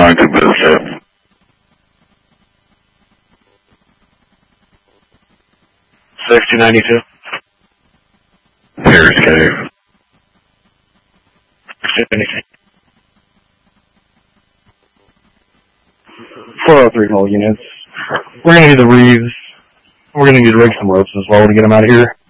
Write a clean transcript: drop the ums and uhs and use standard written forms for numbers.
line to Bishop. $62.92. Harris Cave. $62.92. 403 whole units. We're going to need the Reeves. We're going to need to rig some ropes as well to get them out of here.